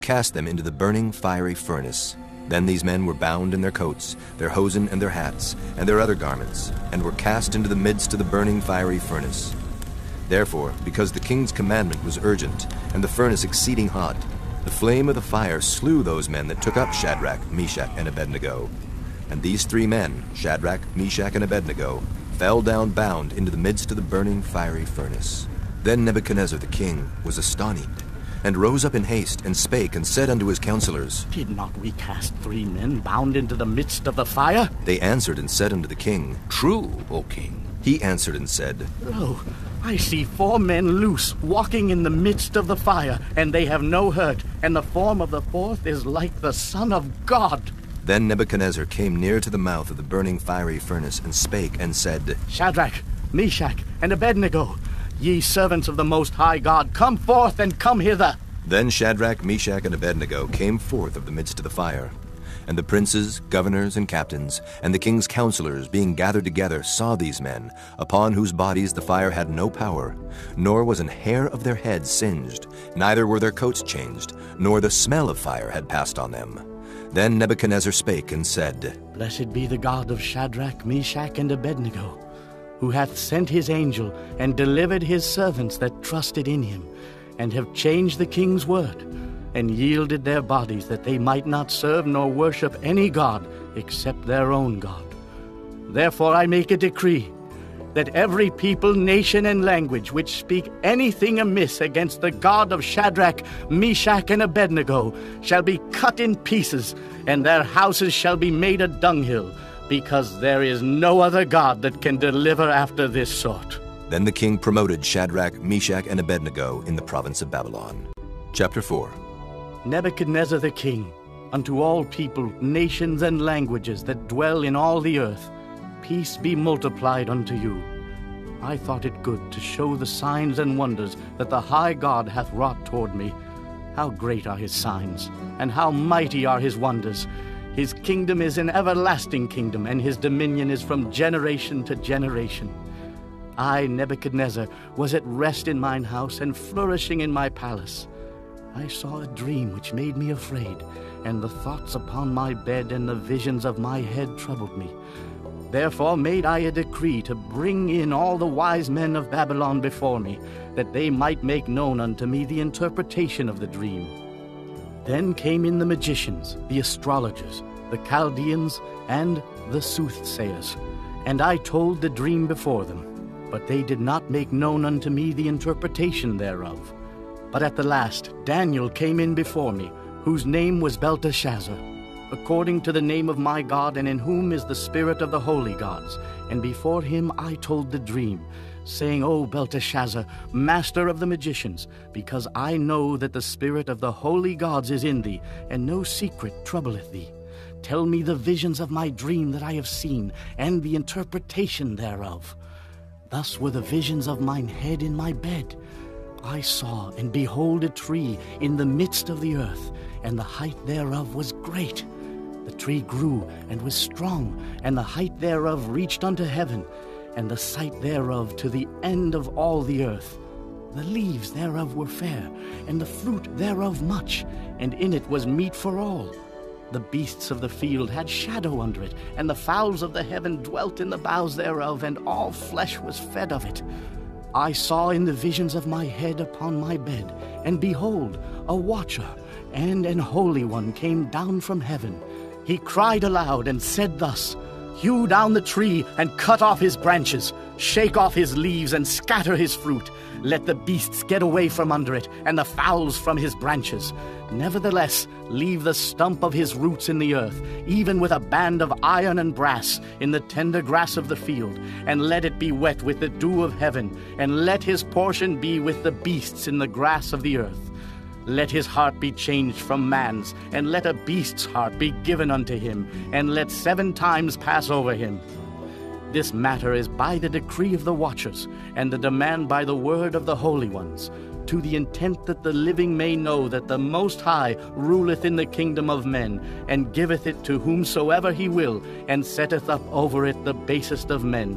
cast them into the burning fiery furnace. Then these men were bound in their coats, their hosen and their hats, and their other garments, and were cast into the midst of the burning fiery furnace. Therefore, because the king's commandment was urgent, and the furnace exceeding hot, the flame of the fire slew those men that took up Shadrach, Meshach, and Abednego. And these three men, Shadrach, Meshach, and Abednego, fell down bound into the midst of the burning fiery furnace. Then Nebuchadnezzar the king was astonished, and rose up in haste, and spake, and said unto his counselors, Did not we cast three men bound into the midst of the fire? They answered and said unto the king, True, O king. He answered and said, Lo, I see 4 men loose, walking in the midst of the fire, and they have no hurt, and the form of the fourth is like the Son of God. Then Nebuchadnezzar came near to the mouth of the burning fiery furnace, and spake, and said, Shadrach, Meshach, and Abednego, ye servants of the Most High God, come forth and come hither. Then Shadrach, Meshach, and Abednego came forth of the midst of the fire. And the princes, governors, and captains, and the king's counselors, being gathered together, saw these men, upon whose bodies the fire had no power, nor was an hair of their heads singed, neither were their coats changed, nor the smell of fire had passed on them. Then Nebuchadnezzar spake and said, Blessed be the God of Shadrach, Meshach, and Abednego, who hath sent his angel and delivered his servants that trusted in him, and have changed the king's word, and yielded their bodies that they might not serve nor worship any god except their own God. Therefore I make a decree, that every people, nation, and language which speak anything amiss against the God of Shadrach, Meshach, and Abednego shall be cut in pieces, and their houses shall be made a dunghill, because there is no other God that can deliver after this sort. Then the king promoted Shadrach, Meshach, and Abednego in the province of Babylon. Chapter 4. Nebuchadnezzar the king, unto all people, nations, and languages that dwell in all the earth, peace be multiplied unto you. I thought it good to show the signs and wonders that the high God hath wrought toward me. How great are his signs, and how mighty are his wonders! His kingdom is an everlasting kingdom, and his dominion is from generation to generation. I, Nebuchadnezzar, was at rest in mine house, and flourishing in my palace. I saw a dream which made me afraid, and the thoughts upon my bed and the visions of my head troubled me. Therefore made I a decree to bring in all the wise men of Babylon before me, that they might make known unto me the interpretation of the dream. Then came in the magicians, the astrologers, the Chaldeans, and the soothsayers, and I told the dream before them, but they did not make known unto me the interpretation thereof. But at the last Daniel came in before me, whose name was Belteshazzar, according to the name of my God, and in whom is the spirit of the holy gods. And before him I told the dream, saying, O Belteshazzar, master of the magicians, because I know that the spirit of the holy gods is in thee, and no secret troubleth thee. Tell me the visions of my dream that I have seen, and the interpretation thereof. Thus were the visions of mine head in my bed. I saw, and behold, a tree in the midst of the earth, and the height thereof was great. The tree grew and was strong, and the height thereof reached unto heaven, and the sight thereof to the end of all the earth. The leaves thereof were fair, and the fruit thereof much, and in it was meat for all. The beasts of the field had shadow under it, and the fowls of the heaven dwelt in the boughs thereof, and all flesh was fed of it. I saw in the visions of my head upon my bed, and behold, a watcher and an holy one came down from heaven. He cried aloud and said thus, Hew down the tree and cut off his branches, shake off his leaves and scatter his fruit. Let the beasts get away from under it, and the fowls from his branches. Nevertheless, leave the stump of his roots in the earth, even with a band of iron and brass in the tender grass of the field, and let it be wet with the dew of heaven, and let his portion be with the beasts in the grass of the earth. Let his heart be changed from man's, and let a beast's heart be given unto him, and let 7 times pass over him. This matter is by the decree of the watchers, and the demand by the word of the holy ones, to the intent that the living may know that the Most High ruleth in the kingdom of men, and giveth it to whomsoever he will, and setteth up over it the basest of men.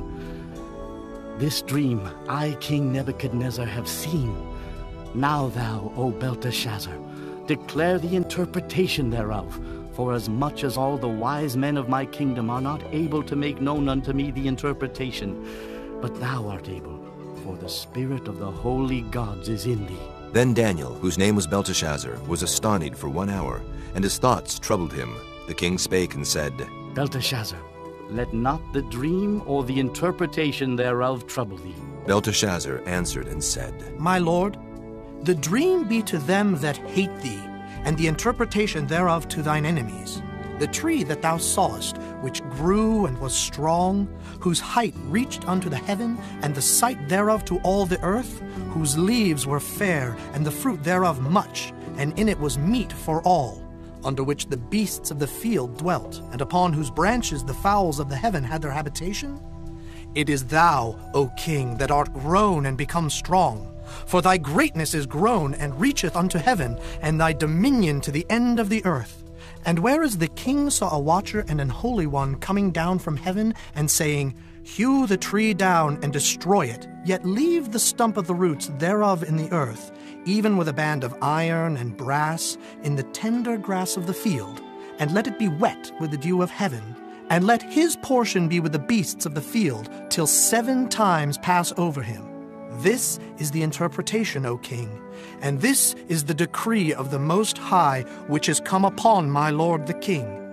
This dream I, King Nebuchadnezzar, have seen. Now thou, O Belteshazzar, declare the interpretation thereof. For as much as all the wise men of my kingdom are not able to make known unto me the interpretation, but thou art able, for the spirit of the holy gods is in thee. Then Daniel, whose name was Belteshazzar, was astonied for 1 hour, and his thoughts troubled him. The king spake and said, Belteshazzar, let not the dream or the interpretation thereof trouble thee. Belteshazzar answered and said, My lord, the dream be to them that hate thee, and the interpretation thereof to thine enemies. The tree that thou sawest, which grew and was strong, whose height reached unto the heaven, and the sight thereof to all the earth, whose leaves were fair, and the fruit thereof much, and in it was meat for all, under which the beasts of the field dwelt, and upon whose branches the fowls of the heaven had their habitation? It is thou, O king, that art grown and become strong. For thy greatness is grown and reacheth unto heaven, and thy dominion to the end of the earth. And whereas the king saw a watcher and an holy one coming down from heaven, and saying, Hew the tree down and destroy it, yet leave the stump of the roots thereof in the earth, even with a band of iron and brass, in the tender grass of the field, and let it be wet with the dew of heaven, and let his portion be with the beasts of the field, till 7 times pass over him. This is the interpretation, O king, and this is the decree of the Most High, which is come upon my lord the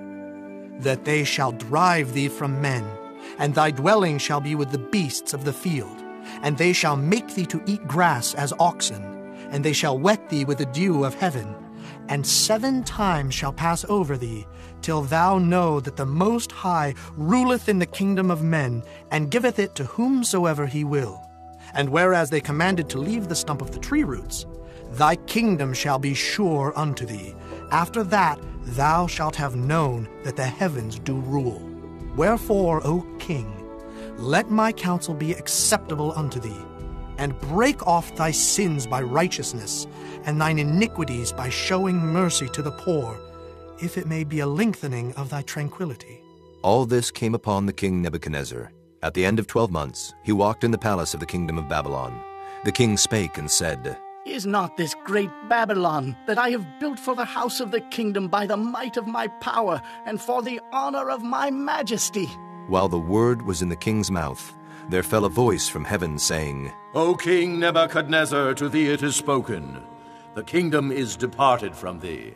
king, that they shall drive thee from men, and thy dwelling shall be with the beasts of the field, and they shall make thee to eat grass as oxen, and they shall wet thee with the dew of heaven, and 7 times shall pass over thee, till thou know that the Most High ruleth in the kingdom of men, and giveth it to whomsoever he will. And whereas they commanded to leave the stump of the tree roots, thy kingdom shall be sure unto thee. After that thou shalt have known that the heavens do rule. Wherefore, O king, let my counsel be acceptable unto thee, and break off thy sins by righteousness, and thine iniquities by showing mercy to the poor, if it may be a lengthening of thy tranquility. All this came upon the king Nebuchadnezzar. At the end of 12 months, he walked in the palace of the kingdom of Babylon. The king spake and said, Is not this great Babylon, that I have built for the house of the kingdom by the might of my power, and for the honor of my majesty? While the word was in the king's mouth, there fell a voice from heaven, saying, O King Nebuchadnezzar, to thee it is spoken, the kingdom is departed from thee.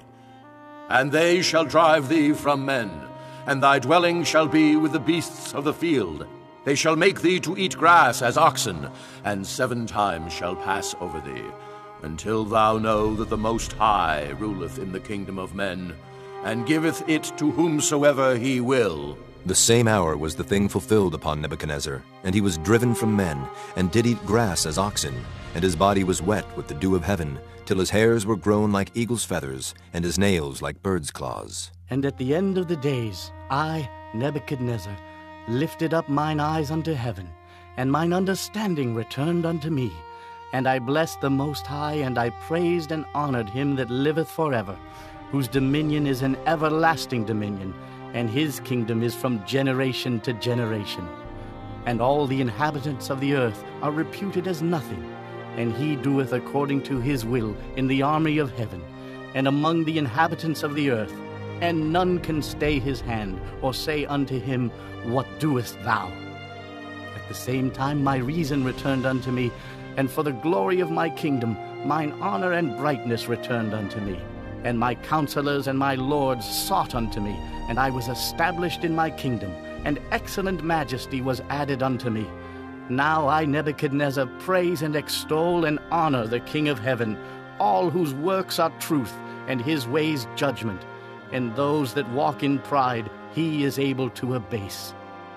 And they shall drive thee from men, and thy dwelling shall be with the beasts of the field. They shall make thee to eat grass as oxen, and 7 times shall pass over thee, until thou know that the Most High ruleth in the kingdom of men, and giveth it to whomsoever he will. The same hour was the thing fulfilled upon Nebuchadnezzar, and he was driven from men, and did eat grass as oxen, and his body was wet with the dew of heaven, till his hairs were grown like eagle's feathers, and his nails like bird's claws. And at the end of the days, I, Nebuchadnezzar, lifted up mine eyes unto heaven, and mine understanding returned unto me. And I blessed the Most High, and I praised and honored him that liveth forever, whose dominion is an everlasting dominion, and his kingdom is from generation to generation. And all the inhabitants of the earth are reputed as nothing, and he doeth according to his will in the army of heaven, and among the inhabitants of the earth, and none can stay his hand, or say unto him, What doest thou? At the same time my reason returned unto me, and for the glory of my kingdom mine honor and brightness returned unto me. And my counselors and my lords sought unto me, and I was established in my kingdom, and excellent majesty was added unto me. Now I, Nebuchadnezzar, praise and extol and honor the King of heaven, all whose works are truth, and his ways judgment. And those that walk in pride he is able to abase.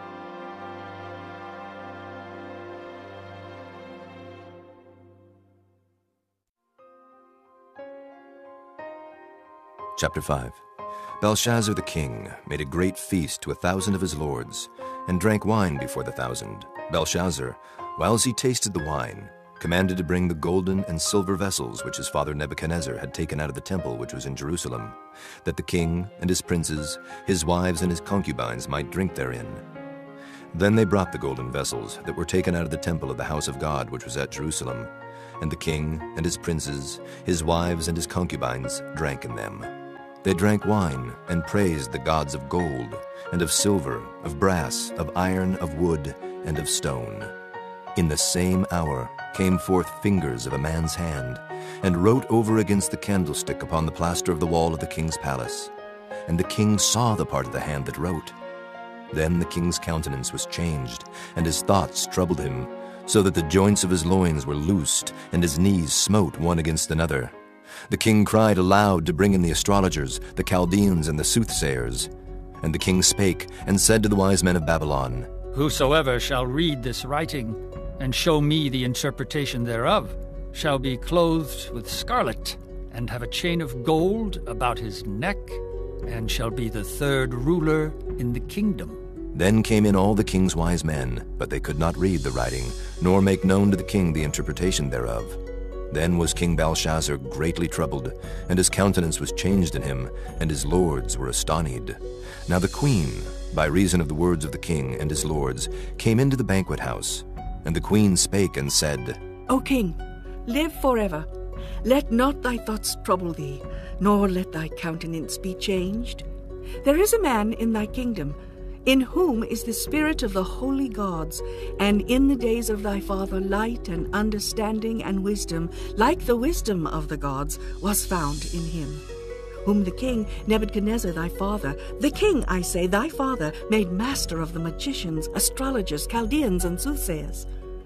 Chapter 5. Belshazzar the king made a great feast to 1,000 of his lords, and drank wine before the 1,000. Belshazzar, whiles he tasted the wine, commanded to bring the golden and silver vessels which his father Nebuchadnezzar had taken out of the temple which was in Jerusalem, that the king and his princes, his wives and his concubines might drink therein. Then they brought the golden vessels that were taken out of the temple of the house of God which was at Jerusalem, and the king and his princes, his wives and his concubines drank in them. They drank wine and praised the gods of gold, and of silver, of brass, of iron, of wood, and of stone. In the same hour came forth fingers of a man's hand, and wrote over against the candlestick upon the plaster of the wall of the king's palace. And the king saw the part of the hand that wrote. Then the king's countenance was changed, and his thoughts troubled him, so that the joints of his loins were loosed, and his knees smote one against another. The king cried aloud to bring in the astrologers, the Chaldeans, and the soothsayers. And the king spake, and said to the wise men of Babylon, Whosoever shall read this writing, and show me the interpretation thereof, shall be clothed with scarlet, and have a chain of gold about his neck, and shall be the third ruler in the kingdom. Then came in all the king's wise men, but they could not read the writing, nor make known to the king the interpretation thereof. Then was King Belshazzar greatly troubled, and his countenance was changed in him, and his lords were astonied. Now the queen, by reason of the words of the king and his lords, came into the banquet house. And the queen spake and said, O king, live forever. Let not thy thoughts trouble thee, nor let thy countenance be changed. There is a man in thy kingdom, in whom is the spirit of the holy gods, and in the days of thy father light and understanding and wisdom, like the wisdom of the gods, was found in him, whom the king Nebuchadnezzar thy father, the king, I say, thy father, made master of the magicians, astrologers, Chaldeans, and soothsayers.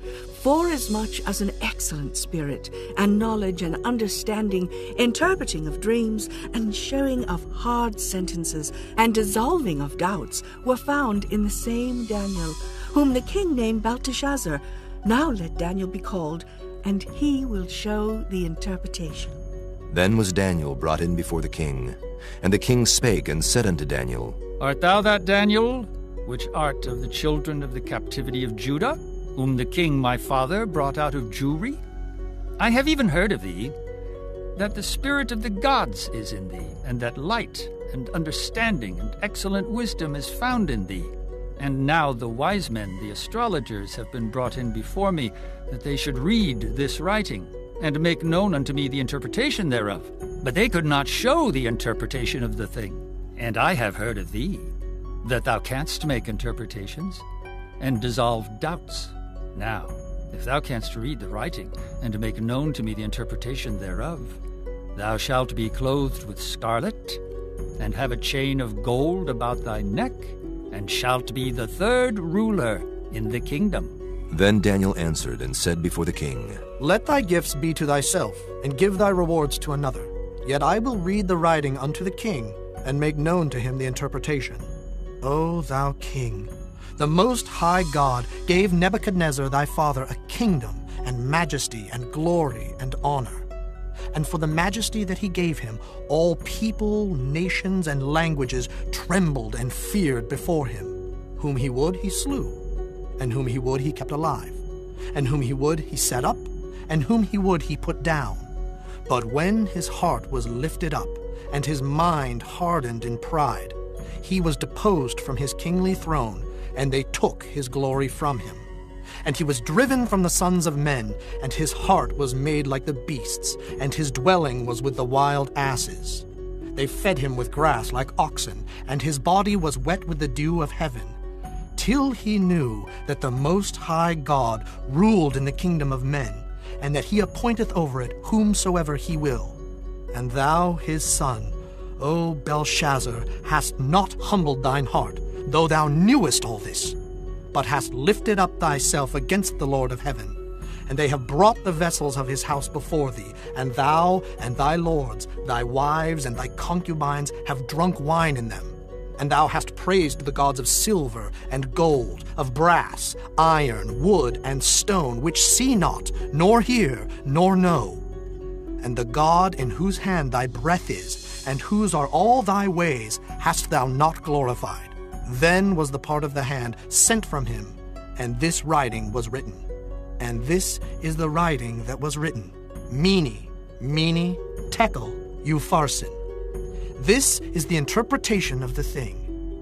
Forasmuch as an excellent spirit, and knowledge and understanding, interpreting of dreams, and showing of hard sentences, and dissolving of doubts, were found in the same Daniel, whom the king named Belteshazzar. Now let Daniel be called, and he will show the interpretation. Then was Daniel brought in before the king. And the king spake and said unto Daniel, Art thou that Daniel, which art of the children of the captivity of Judah, whom the king my father brought out of Jewry? I have even heard of thee, that the spirit of the gods is in thee, and that light and understanding and excellent wisdom is found in thee. And now the wise men, the astrologers, have been brought in before me, that they should read this writing, and make known unto me the interpretation thereof. But they could not show the interpretation of the thing. And I have heard of thee, that thou canst make interpretations, and dissolve doubts. Now, if thou canst read the writing, and make known to me the interpretation thereof, thou shalt be clothed with scarlet, and have a chain of gold about thy neck, and shalt be the third ruler in the kingdom. Then Daniel answered and said before the king, Let thy gifts be to thyself, and give thy rewards to another. Yet I will read the writing unto the king, and make known to him the interpretation. O thou king, the Most High God gave Nebuchadnezzar thy father a kingdom, and majesty, and glory, and honor. And for the majesty that he gave him, all people, nations, and languages trembled and feared before him. Whom he would, he slew, and whom he would, he kept alive, and whom he would, he set up, and whom he would, he put down. But when his heart was lifted up, and his mind hardened in pride, he was deposed from his kingly throne, and they took his glory from him. And he was driven from the sons of men, and his heart was made like the beasts, and his dwelling was with the wild asses. They fed him with grass like oxen, and his body was wet with the dew of heaven, till he knew that the Most High God ruled in the kingdom of men, and that he appointeth over it whomsoever he will. And thou, his son, O Belshazzar, hast not humbled thine heart, though thou knewest all this, but hast lifted up thyself against the Lord of heaven. And they have brought the vessels of his house before thee, and thou and thy lords, thy wives and thy concubines have drunk wine in them. And thou hast praised the gods of silver and gold, of brass, iron, wood, and stone, which see not, nor hear, nor know. And the God in whose hand thy breath is, and whose are all thy ways, hast thou not glorified. Then was the part of the hand sent from him, and this writing was written. And this is the writing that was written: Mene, Mene, Tekel, Upharsin. This is the interpretation of the thing.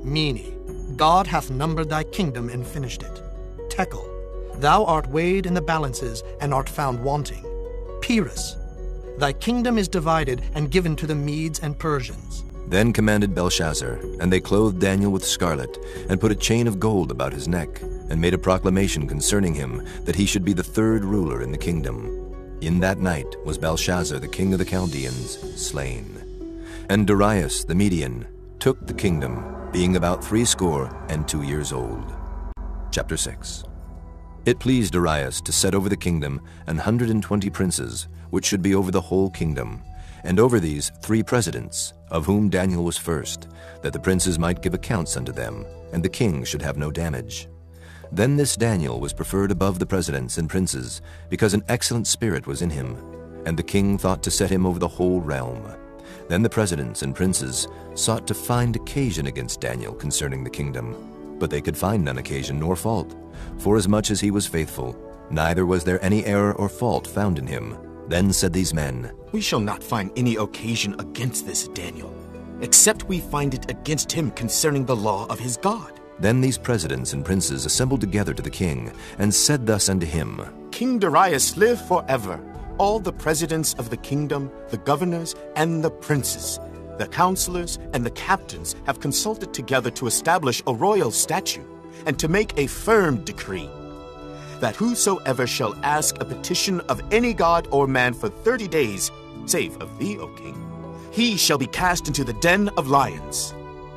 Mene, God hath numbered thy kingdom and finished it. Tekel, thou art weighed in the balances and art found wanting. Cyrus, thy kingdom is divided and given to the Medes and Persians. Then commanded Belshazzar, and they clothed Daniel with scarlet, and put a chain of gold about his neck, and made a proclamation concerning him, that he should be the third ruler in the kingdom. In that night was Belshazzar, the king of the Chaldeans, slain. And Darius the Median took the kingdom, being about 62 years old. Chapter 6. It pleased Darius to set over the kingdom 120 princes, which should be over the whole kingdom, and over these 3 presidents, of whom Daniel was first, that the princes might give accounts unto them, and the king should have no damage. Then this Daniel was preferred above the presidents and princes, because an excellent spirit was in him, and the king thought to set him over the whole realm. Then the presidents and princes sought to find occasion against Daniel concerning the kingdom, but they could find none occasion nor fault, forasmuch as he was faithful, neither was there any error or fault found in him. Then said these men, We shall not find any occasion against this Daniel, except we find it against him concerning the law of his God. Then these presidents and princes assembled together to the king, and said thus unto him, King Darius, live forever. All the presidents of the kingdom, the governors, and the princes, the counselors, and the captains have consulted together to establish a royal statute, and to make a firm decree, that whosoever shall ask a petition of any god or man for 30 days, save of thee, O king, he shall be cast into the den of lions.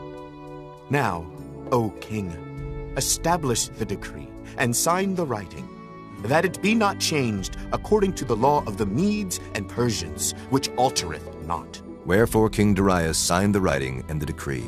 Now, O king, establish the decree, and sign the writing, that it be not changed according to the law of the Medes and Persians, which altereth not. Wherefore King Darius signed the writing and the decree.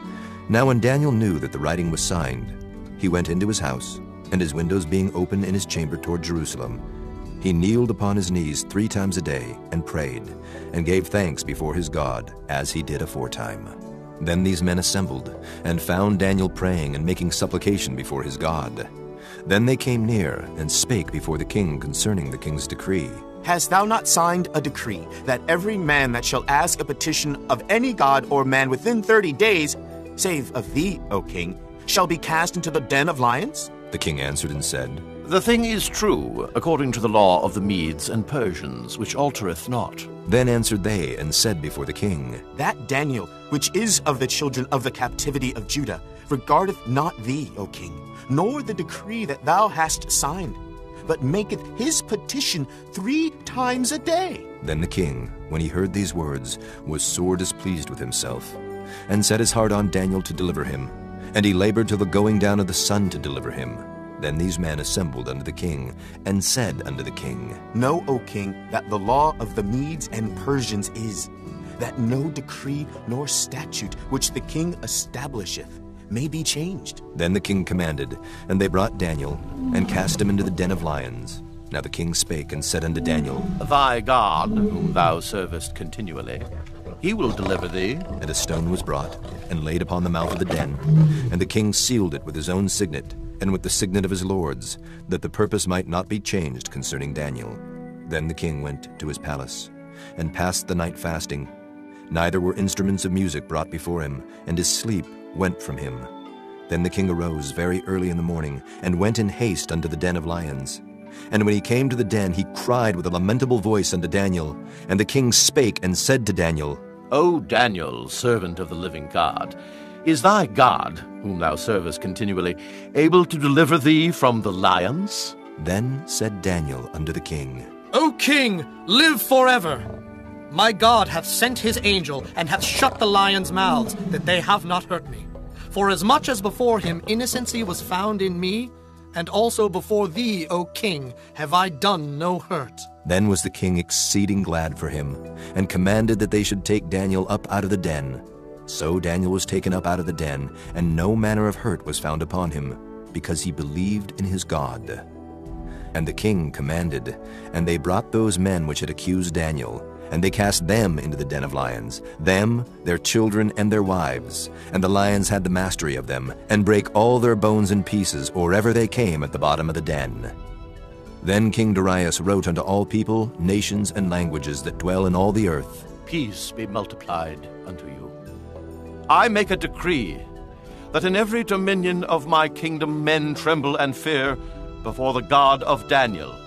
Now when Daniel knew that the writing was signed, he went into his house, and his windows being open in his chamber toward Jerusalem, he kneeled upon his knees 3 times a day, and prayed, and gave thanks before his God, as he did aforetime. Then these men assembled, and found Daniel praying and making supplication before his God. Then they came near, and spake before the king concerning the king's decree. Hast thou not signed a decree, that every man that shall ask a petition of any god or man within 30 days, save of thee, O king, shall be cast into the den of lions? The king answered and said, The thing is true, according to the law of the Medes and Persians, which altereth not. Then answered they, and said before the king, That Daniel, which is of the children of the captivity of Judah, regardeth not thee, O king, nor the decree that thou hast signed, but maketh his petition 3 times a day. Then the king, when he heard these words, was sore displeased with himself, and set his heart on Daniel to deliver him, and he labored till the going down of the sun to deliver him. Then these men assembled unto the king, and said unto the king, Know, O king, that the law of the Medes and Persians is, that no decree nor statute which the king establisheth may be changed. Then the king commanded, and they brought Daniel, and cast him into the den of lions. Now the king spake and said unto Daniel, Thy God, whom thou servest continually, he will deliver thee. And a stone was brought, and laid upon the mouth of the den, and the king sealed it with his own signet, and with the signet of his lords, that the purpose might not be changed concerning Daniel. Then the king went to his palace, and passed the night fasting. Neither were instruments of music brought before him, and his sleep went from him. Then the king arose very early in the morning, and went in haste unto the den of lions. And when he came to the den, he cried with a lamentable voice unto Daniel. And the king spake and said to Daniel, O Daniel, servant of the living God, is thy God, whom thou servest continually, able to deliver thee from the lions? Then said Daniel unto the king, O king, live forever! My God hath sent his angel, and hath shut the lions' mouths, that they have not hurt me. For as much as before him innocency was found in me, and also before thee, O king, have I done no hurt. Then was the king exceeding glad for him, and commanded that they should take Daniel up out of the den. So Daniel was taken up out of the den, and no manner of hurt was found upon him, because he believed in his God. And the king commanded, and they brought those men which had accused Daniel, and they cast them into the den of lions, them, their children, and their wives. And the lions had the mastery of them, and brake all their bones in pieces, or ever they came at the bottom of the den. Then King Darius wrote unto all people, nations, and languages that dwell in all the earth, Peace be multiplied unto you. I make a decree, that in every dominion of my kingdom men tremble and fear before the God of Daniel,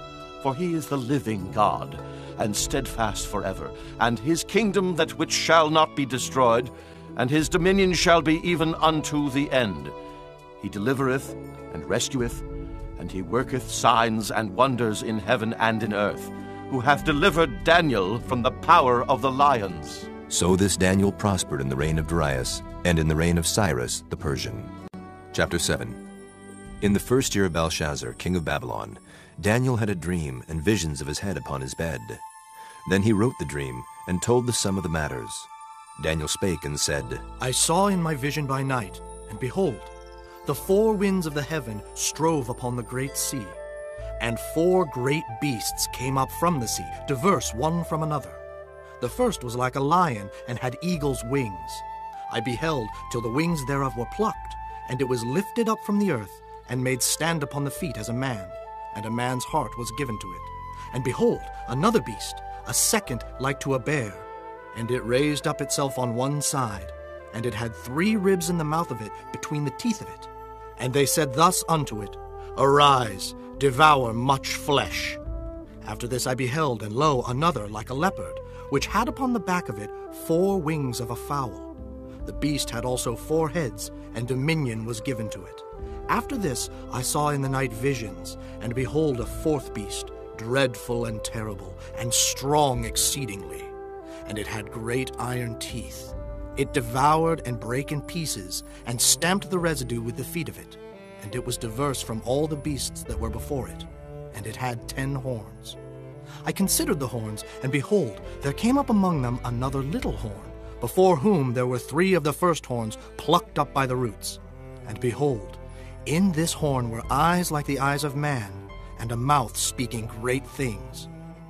for he is the living God, and steadfast forever, and his kingdom that which shall not be destroyed, and his dominion shall be even unto the end. He delivereth and rescueth, and he worketh signs and wonders in heaven and in earth, who hath delivered Daniel from the power of the lions. So this Daniel prospered in the reign of Darius, and in the reign of Cyrus the Persian. Chapter 7. In the first year of Belshazzar, king of Babylon, Daniel had a dream and visions of his head upon his bed. Then he wrote the dream, and told the sum of the matters. Daniel spake and said, I saw in my vision by night, and behold, the four winds of the heaven strove upon the great sea, and four great beasts came up from the sea, diverse one from another. The first was like a lion, and had eagle's wings. I beheld till the wings thereof were plucked, and it was lifted up from the earth, and made stand upon the feet as a man, and a man's heart was given to it. And behold, another beast, a second like to a bear, and it raised up itself on one side, and it had 3 ribs in the mouth of it between the teeth of it. And they said thus unto it, Arise, devour much flesh. After this I beheld, and lo, another like a leopard, which had upon the back of it 4 wings of a fowl. The beast had also 4 heads, and dominion was given to it. After this I saw in the night visions, and behold a 4th beast, dreadful and terrible, and strong exceedingly. And it had great iron teeth. It devoured and brake in pieces, and stamped the residue with the feet of it. And it was diverse from all the beasts that were before it. And it had 10 horns. I considered the horns, and behold, there came up among them another little horn, before whom there were 3 of the first horns plucked up by the roots. And behold, in this horn were eyes like the eyes of man, and a mouth speaking great things.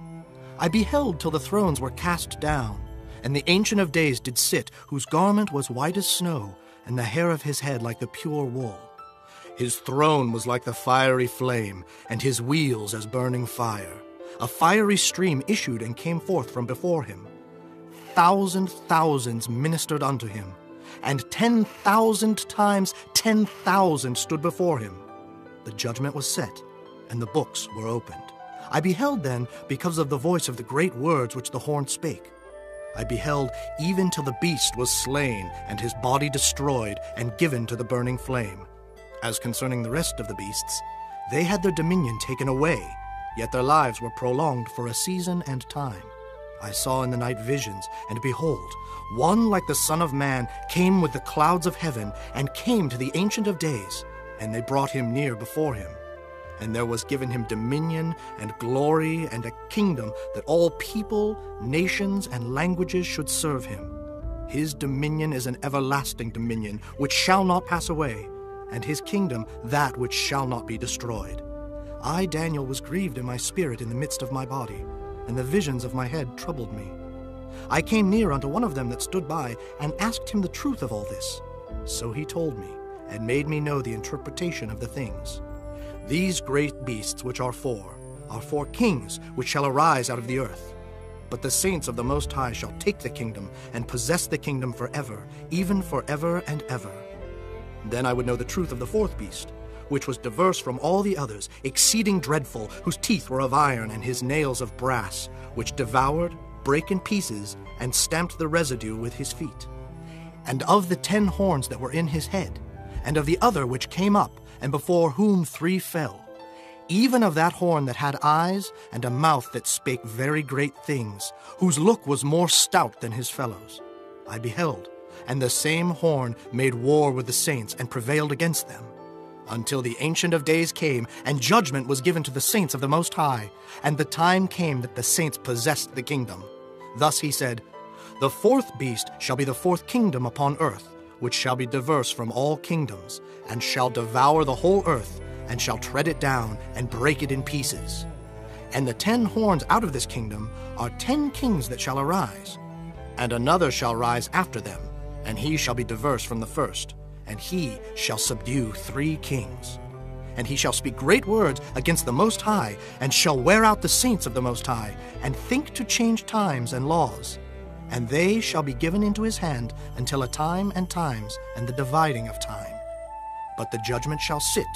I beheld till the thrones were cast down, and the Ancient of Days did sit, whose garment was white as snow, and the hair of his head like the pure wool. His throne was like the fiery flame, and his wheels as burning fire. A fiery stream issued and came forth from before him. Thousands ministered unto him, and 10,000 times 10,000 stood before him. The judgment was set, and the books were opened. I beheld then, because of the voice of the great words which the horn spake. I beheld even till the beast was slain, and his body destroyed, and given to the burning flame. As concerning the rest of the beasts, they had their dominion taken away, yet their lives were prolonged for a season and time. I saw in the night visions, and behold, one like the Son of Man came with the clouds of heaven, and came to the Ancient of Days, and they brought him near before him. And there was given him dominion and glory and a kingdom, that all people, nations, and languages should serve him. His dominion is an everlasting dominion, which shall not pass away, and his kingdom that which shall not be destroyed. I, Daniel, was grieved in my spirit in the midst of my body, and the visions of my head troubled me. I came near unto one of them that stood by, and asked him the truth of all this. So he told me, and made me know the interpretation of the things. These great beasts which are 4 kings which shall arise out of the earth. But the saints of the Most High shall take the kingdom, and possess the kingdom forever, even forever and ever. Then I would know the truth of the 4th beast, which was diverse from all the others, exceeding dreadful, whose teeth were of iron, and his nails of brass, which devoured, brake in pieces, and stamped the residue with his feet. And of the 10 horns that were in his head, and of the other which came up, and before whom 3 fell, even of that horn that had eyes, and a mouth that spake very great things, whose look was more stout than his fellows, I beheld, and the same horn made war with the saints, and prevailed against them, until the Ancient of Days came, and judgment was given to the saints of the Most High, and the time came that the saints possessed the kingdom. Thus he said, The 4th beast shall be the 4th kingdom upon earth, which shall be diverse from all kingdoms, and shall devour the whole earth, and shall tread it down, and break it in pieces. And the 10 horns out of this kingdom are 10 kings that shall arise, and another shall rise after them, and he shall be diverse from the first, and he shall subdue 3 kings. And he shall speak great words against the Most High, and shall wear out the saints of the Most High, and think to change times and laws. And they shall be given into his hand until a time and times, and the dividing of time. But the judgment shall sit,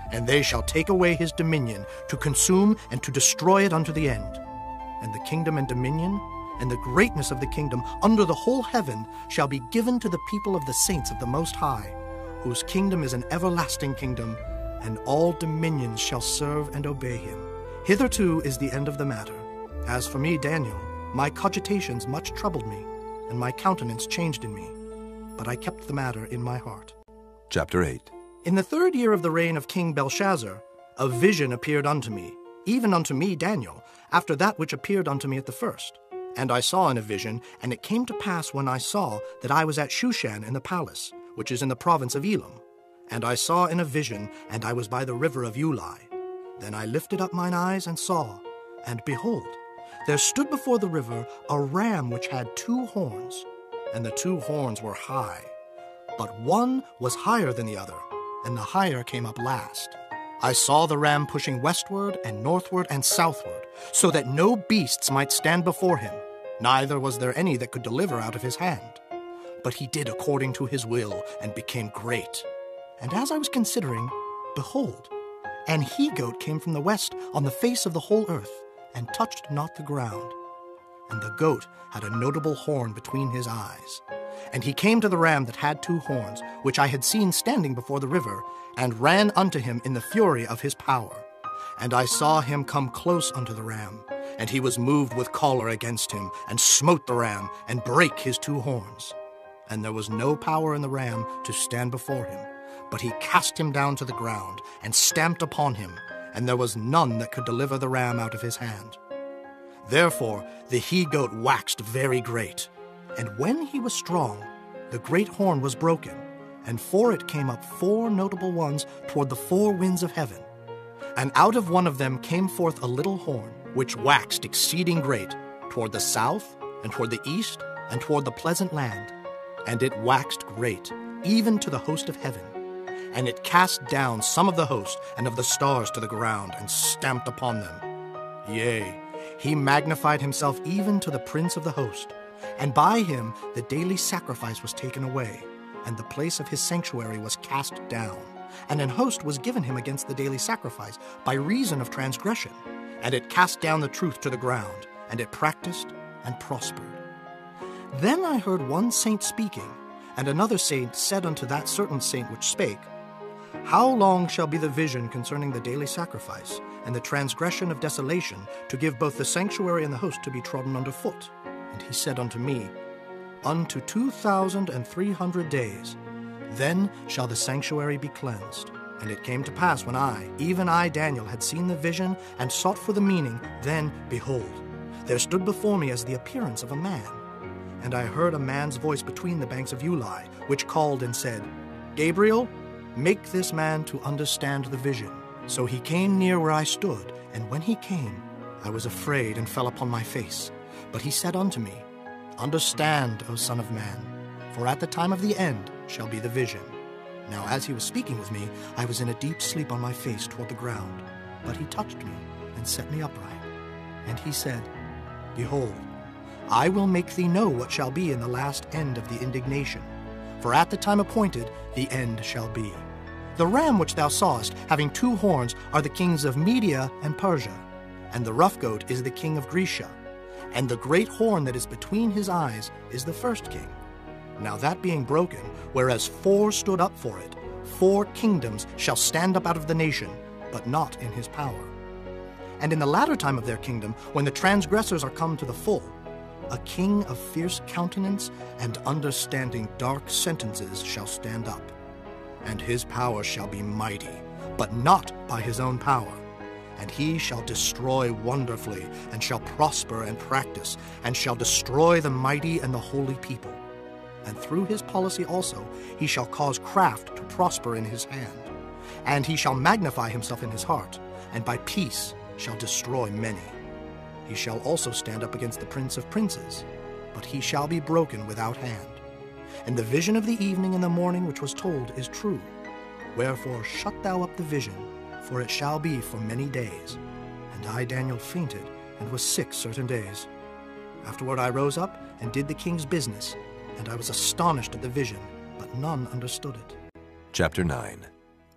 and they shall take away his dominion, to consume and to destroy it unto the end. And the kingdom and dominion, and the greatness of the kingdom under the whole heaven shall be given to the people of the saints of the Most High, whose kingdom is an everlasting kingdom, and all dominions shall serve and obey him. Hitherto is the end of the matter. As for me, Daniel, my cogitations much troubled me, and my countenance changed in me. But I kept the matter in my heart. Chapter 8. In the 3rd year of the reign of King Belshazzar, a vision appeared unto me, even unto me, Daniel, after that which appeared unto me at the first. And I saw in a vision, and it came to pass when I saw that I was at Shushan in the palace, which is in the province of Elam. And I saw in a vision, and I was by the river of Ulai. Then I lifted up mine eyes and saw, and behold, there stood before the river a ram which had 2 horns, and the 2 horns were high. But one was higher than the other, and the higher came up last. I saw the ram pushing westward and northward and southward, so that no beasts might stand before him, neither was there any that could deliver out of his hand. But he did according to his will, and became great. And as I was considering, behold, an he-goat came from the west on the face of the whole earth, and touched not the ground. And the goat had a notable horn between his eyes. And he came to the ram that had 2 horns, which I had seen standing before the river, and ran unto him in the fury of his power. And I saw him come close unto the ram, and he was moved with choler against him, and smote the ram, and brake his 2 horns. And there was no power in the ram to stand before him, but he cast him down to the ground, and stamped upon him, and there was none that could deliver the ram out of his hand. Therefore the he-goat waxed very great, and when he was strong, the great horn was broken, and for it came up 4 notable ones toward the 4 winds of heaven. And out of one of them came forth a little horn, which waxed exceeding great, toward the south, and toward the east, and toward the pleasant land. And it waxed great, even to the host of heaven. And it cast down some of the host and of the stars to the ground, and stamped upon them. Yea, he magnified himself even to the prince of the host. And by him the daily sacrifice was taken away, and the place of his sanctuary was cast down. And an host was given him against the daily sacrifice by reason of transgression. And it cast down the truth to the ground, and it practiced and prospered. Then I heard one saint speaking, and another saint said unto that certain saint which spake, How long shall be the vision concerning the daily sacrifice, and the transgression of desolation, to give both the sanctuary and the host to be trodden under foot? And he said unto me, Unto 2,300 days. Then shall the sanctuary be cleansed. And it came to pass when I, even I, Daniel, had seen the vision, and sought for the meaning, then, behold, there stood before me as the appearance of a man. And I heard a man's voice between the banks of Ulai, which called and said, Gabriel, make this man to understand the vision. So he came near where I stood, and when he came, I was afraid and fell upon my face. But he said unto me, Understand, O Son of Man, for at the time of the end shall be the vision. Now as he was speaking with me, I was in a deep sleep on my face toward the ground. But he touched me and set me upright. And he said, Behold, I will make thee know what shall be in the last end of the indignation. For at the time appointed the end shall be. The ram which thou sawest, having 2 horns, are the kings of Media and Persia. And the rough goat is the king of Grecia. And the great horn that is between his eyes is the first king. Now that being broken, whereas 4 stood up for it, 4 kingdoms shall stand up out of the nation, but not in his power. And in the latter time of their kingdom, when the transgressors are come to the full, a king of fierce countenance and understanding dark sentences shall stand up. And his power shall be mighty, but not by his own power. And he shall destroy wonderfully, and shall prosper and practice, and shall destroy the mighty and the holy people. And through his policy also he shall cause craft to prosper in his hand. And he shall magnify himself in his heart, and by peace shall destroy many. He shall also stand up against the prince of princes, but he shall be broken without hand. And the vision of the evening and the morning which was told is true. Wherefore shut thou up the vision, for it shall be for many days. And I, Daniel, fainted, and was sick certain days. Afterward I rose up, and did the king's business, and I was astonished at the vision, but none understood it. Chapter 9.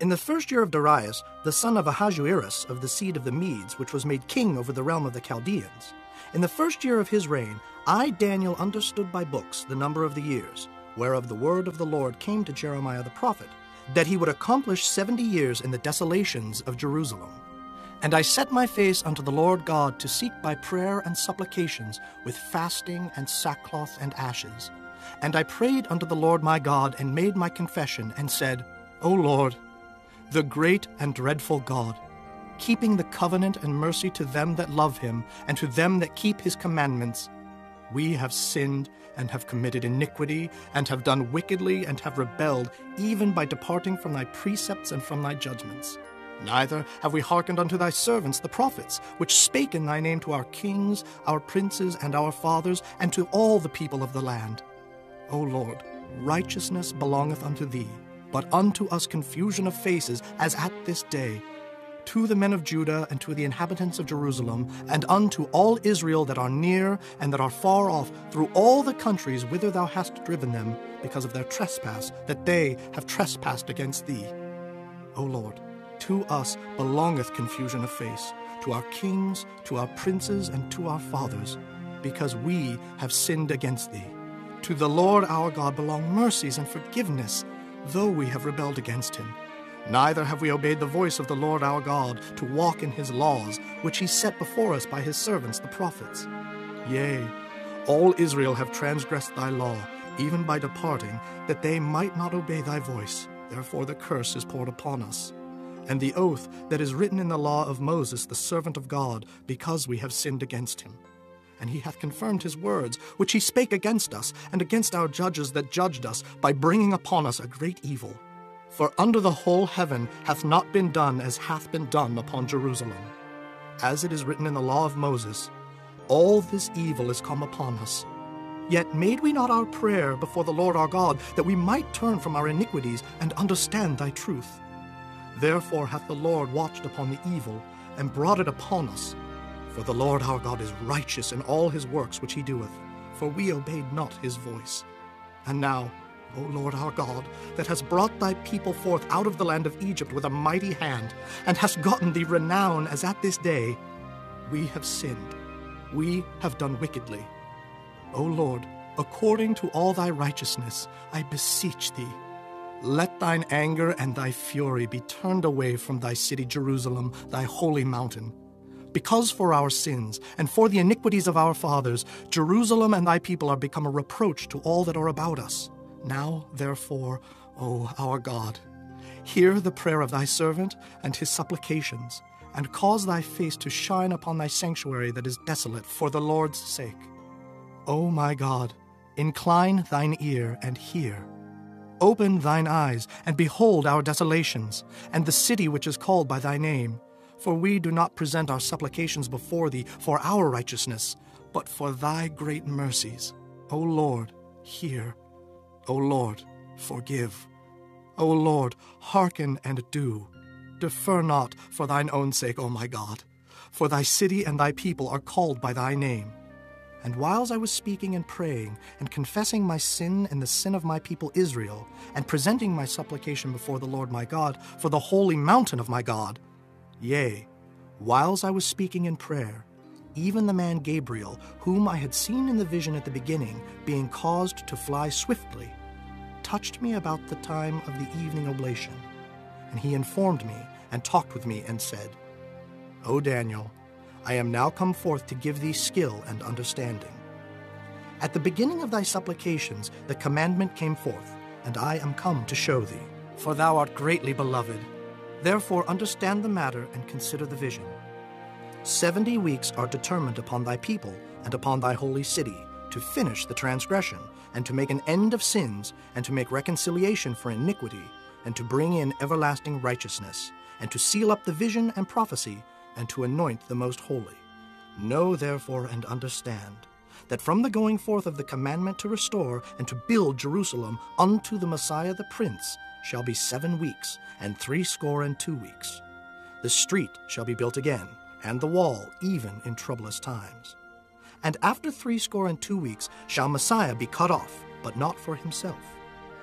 In the first year of Darius, the son of Ahasuerus of the seed of the Medes, which was made king over the realm of the Chaldeans, in the first year of his reign, I, Daniel, understood by books the number of the years, whereof the word of the Lord came to Jeremiah the prophet, that he would accomplish 70 years in the desolations of Jerusalem. And I set my face unto the Lord God to seek by prayer and supplications with fasting and sackcloth and ashes. And I prayed unto the Lord my God and made my confession and said, O Lord, the great and dreadful God, keeping the covenant and mercy to them that love him and to them that keep his commandments, we have sinned and have committed iniquity and have done wickedly and have rebelled, even by departing from thy precepts and from thy judgments. Neither have we hearkened unto thy servants the prophets, which spake in thy name to our kings, our princes, and our fathers, and to all the people of the land. O Lord, righteousness belongeth unto thee, but unto us confusion of faces, as at this day. To the men of Judah and to the inhabitants of Jerusalem, and unto all Israel that are near and that are far off, through all the countries whither thou hast driven them, because of their trespass, that they have trespassed against thee. O Lord, to us belongeth confusion of face, to our kings, to our princes, and to our fathers, because we have sinned against thee. To the Lord our God belong mercies and forgiveness, though we have rebelled against him. Neither have we obeyed the voice of the Lord our God to walk in his laws, which he set before us by his servants the prophets. Yea, all Israel have transgressed thy law, even by departing, that they might not obey thy voice. Therefore the curse is poured upon us. And the oath that is written in the law of Moses, the servant of God, because we have sinned against him. And he hath confirmed his words, which he spake against us, and against our judges that judged us, by bringing upon us a great evil. For under the whole heaven hath not been done as hath been done upon Jerusalem. As it is written in the law of Moses, all this evil is come upon us. Yet made we not our prayer before the Lord our God, that we might turn from our iniquities and understand thy truth. Therefore hath the Lord watched upon the evil, and brought it upon us. For the Lord our God is righteous in all his works which he doeth, for we obeyed not his voice. And now, O Lord our God, that hast brought thy people forth out of the land of Egypt with a mighty hand, and hast gotten thee renown as at this day, we have sinned, we have done wickedly. O Lord, according to all thy righteousness, I beseech thee, let thine anger and thy fury be turned away from thy city Jerusalem, thy holy mountain. Because for our sins and for the iniquities of our fathers, Jerusalem and thy people are become a reproach to all that are about us. Now, therefore, O our God, hear the prayer of thy servant and his supplications, and cause thy face to shine upon thy sanctuary that is desolate for the Lord's sake. O my God, incline thine ear and hear. Open thine eyes and behold our desolations, and the city which is called by thy name. For we do not present our supplications before thee for our righteousness, but for thy great mercies. O Lord, hear. O Lord, forgive. O Lord, hearken and do. Defer not for thine own sake, O my God. For thy city and thy people are called by thy name. And whiles I was speaking and praying, and confessing my sin and the sin of my people Israel, and presenting my supplication before the Lord my God for the holy mountain of my God, yea, whiles I was speaking in prayer, even the man Gabriel, whom I had seen in the vision at the beginning, being caused to fly swiftly, touched me about the time of the evening oblation. And he informed me, and talked with me, and said, O Daniel, I am now come forth to give thee skill and understanding. At the beginning of thy supplications the commandment came forth, and I am come to show thee. For thou art greatly beloved. Therefore understand the matter and consider the vision. 70 weeks are determined upon thy people and upon thy holy city, to finish the transgression, and to make an end of sins, and to make reconciliation for iniquity, and to bring in everlasting righteousness, and to seal up the vision and prophecy, and to anoint the most holy. Know therefore and understand, that from the going forth of the commandment to restore and to build Jerusalem unto the Messiah the Prince shall be 7 weeks, and 62 weeks. The street shall be built again, and the wall even in troublous times. And after 62 weeks shall Messiah be cut off, but not for himself.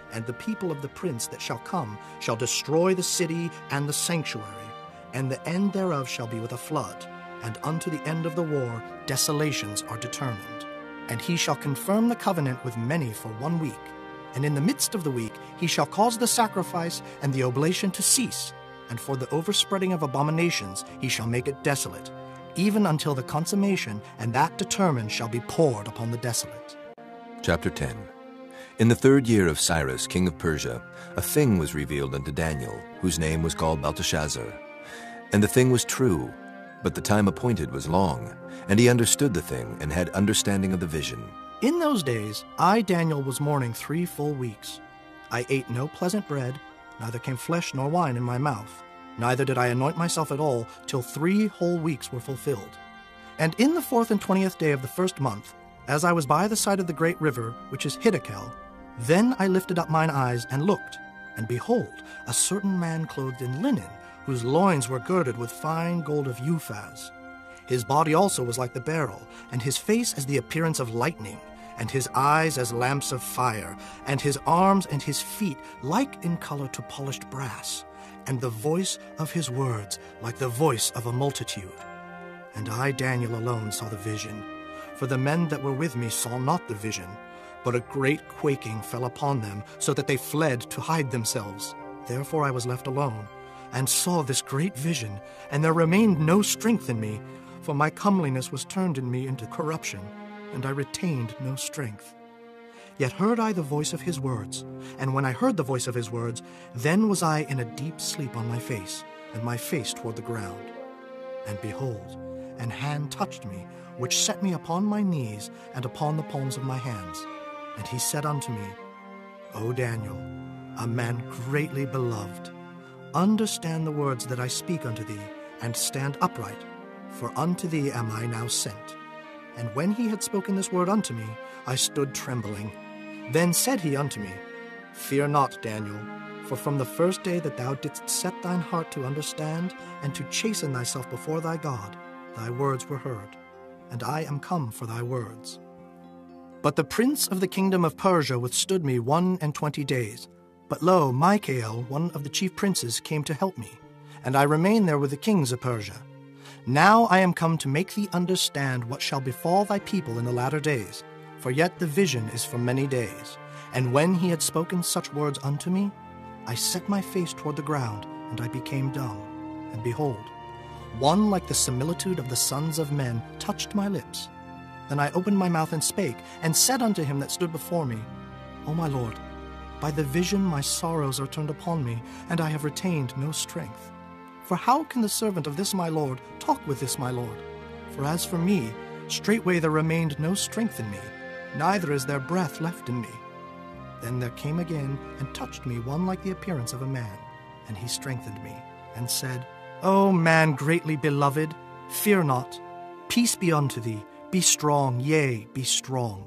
and the people of the prince that shall come shall destroy the city and the sanctuary, and the end thereof shall be with a flood, and unto the end of the war desolations are determined. And he shall confirm the covenant with many for 1 week, and in the midst of the week he shall cause the sacrifice and the oblation to cease, and for the overspreading of abominations he shall make it desolate, even until the consummation, and that determined shall be poured upon the desolate. Chapter 10. In the 3rd year of Cyrus, king of Persia, a thing was revealed unto Daniel, whose name was called Belteshazzar. And the thing was true, but the time appointed was long, and he understood the thing, and had understanding of the vision. In those days I, Daniel, was mourning 3 full weeks. I ate no pleasant bread, neither came flesh nor wine in my mouth, neither did I anoint myself at all, till 3 whole weeks were fulfilled. And in the 4th and 20th day of the 1st month, as I was by the side of the great river, which is Hiddekel, then I lifted up mine eyes and looked, and behold, a certain man clothed in linen, whose loins were girded with fine gold of Uphaz. His body also was like the beryl, and his face as the appearance of lightning, and his eyes as lamps of fire, and his arms and his feet like in color to polished brass, and the voice of his words like the voice of a multitude. And I, Daniel, alone saw the vision, for the men that were with me saw not the vision, but a great quaking fell upon them, so that they fled to hide themselves. Therefore I was left alone, and saw this great vision, and there remained no strength in me, for my comeliness was turned in me into corruption, and I retained no strength. Yet heard I the voice of his words, and when I heard the voice of his words, then was I in a deep sleep on my face, and my face toward the ground. And behold, an hand touched me, which set me upon my knees and upon the palms of my hands. And he said unto me, O Daniel, a man greatly beloved, understand the words that I speak unto thee, and stand upright, for unto thee am I now sent. And when he had spoken this word unto me, I stood trembling. Then said he unto me, Fear not, Daniel, for from the first day that thou didst set thine heart to understand, and to chasten thyself before thy God, thy words were heard, and I am come for thy words. But the prince of the kingdom of Persia withstood me 21 days. But lo, Michael, one of the chief princes, came to help me, and I remained there with the kings of Persia. Now I am come to make thee understand what shall befall thy people in the latter days, for yet the vision is for many days. And when he had spoken such words unto me, I set my face toward the ground, and I became dumb. And behold, one like the similitude of the sons of men touched my lips. Then I opened my mouth and spake, and said unto him that stood before me, O my Lord, by the vision my sorrows are turned upon me, and I have retained no strength. For how can the servant of this my Lord talk with this my Lord? For as for me, straightway there remained no strength in me, neither is there breath left in me. Then there came again and touched me one like the appearance of a man, and he strengthened me, and said, O man greatly beloved, fear not, peace be unto thee, be strong, yea, be strong.